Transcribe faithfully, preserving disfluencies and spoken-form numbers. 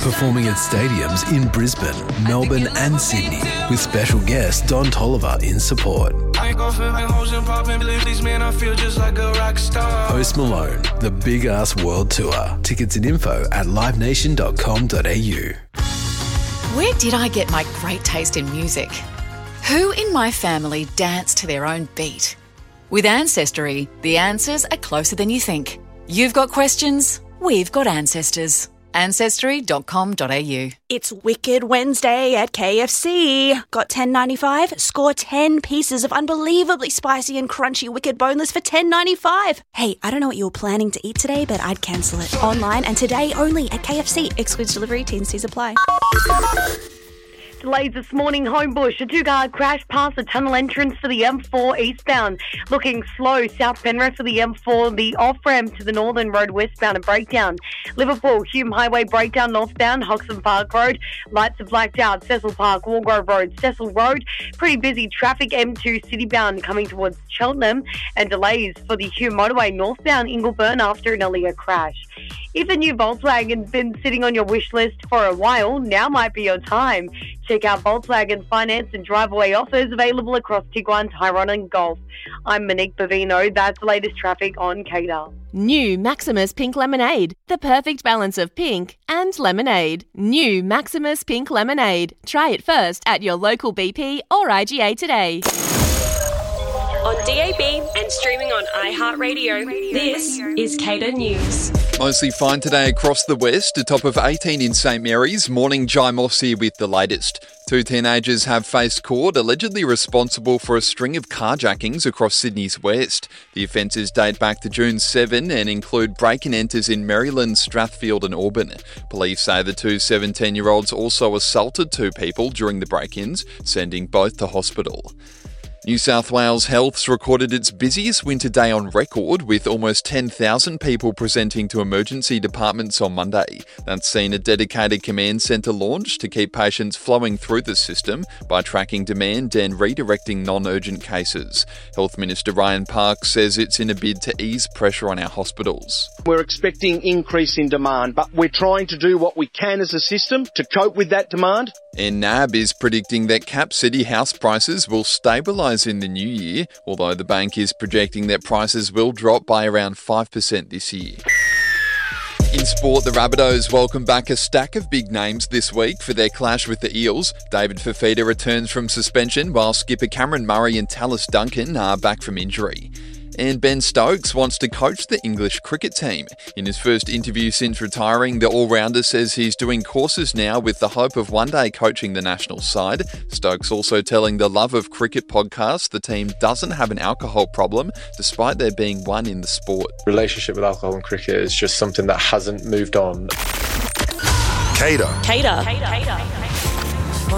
performing at stadiums in Brisbane, Melbourne and Sydney, with special guest Don Toliver in support. Post Malone, the Big Ass World Tour. Tickets and info at live nation dot com dot a u. Where did I get my great taste in music? Who in my family danced to their own beat? With Ancestry, the answers are closer than you think. You've got questions, we've got ancestors. ancestry dot com dot a u. It's Wicked Wednesday at K F C. Got ten ninety-five? Score ten pieces of unbelievably spicy and crunchy Wicked Boneless for ten ninety-five. Hey, I don't know what you were planning to eat today, but I'd cancel it. Online and today only at K F C. Excludes delivery. T and C's apply. Delays this morning, Homebush. A two-car crash past the tunnel entrance to the M four eastbound. Looking slow, South Penrith for the M four. The off-ramp to the Northern Road westbound, a breakdown. Liverpool, Hume Highway breakdown northbound, Hoxton Park Road. Lights are blacked out. Cecil Park, Walgrove Road, Cecil Road. Pretty busy traffic, M two citybound coming towards Cheltenham. And delays for the Hume Motorway northbound, Ingleburn after an earlier crash. If a new Volkswagen's been sitting on your wish list for a while, now might be your time. Check out Volkswagen finance and drive-away offers available across Tiguan, Tyrone and Golf. I'm Monique Bavino. That's the latest traffic on K D A L. New Maximus Pink Lemonade. The perfect balance of pink and lemonade. New Maximus Pink Lemonade. Try it first at your local B P or I G A today. On D A B and streaming on iHeartRadio, this is K D A News. Mostly fine today across the west, a top of eighteen in St Mary's. Morning, Jai Moss here with the latest. Two teenagers have faced court allegedly responsible for a string of carjackings across Sydney's west. The offences date back to June seventh and include break-and-enters in Maryland, Strathfield and Auburn. Police say the two seventeen-year-olds also assaulted two people during the break-ins, sending both to hospital. New South Wales Health's recorded its busiest winter day on record, with almost ten thousand people presenting to emergency departments on Monday. That's seen a dedicated command centre launched to keep patients flowing through the system by tracking demand and redirecting non-urgent cases. Health Minister Ryan Park says it's in a bid to ease pressure on our hospitals. We're expecting increase in demand, but we're trying to do what we can as a system to cope with that demand. And N A B is predicting that Cap City house prices will stabilise in the new year, although the bank is projecting that prices will drop by around five percent this year. In sport, the Rabbitohs welcome back a stack of big names this week for their clash with the Eels. David Fifita returns from suspension, while skipper Cameron Murray and Tallis Duncan are back from injury. And Ben Stokes wants to coach the English cricket team. In his first interview since retiring, the all-rounder says he's doing courses now with the hope of one day coaching the national side. Stokes also telling the Love of Cricket podcast the team doesn't have an alcohol problem, despite there being one in the sport. Relationship with alcohol and cricket is just something that hasn't moved on. K D A. K D A. K D A.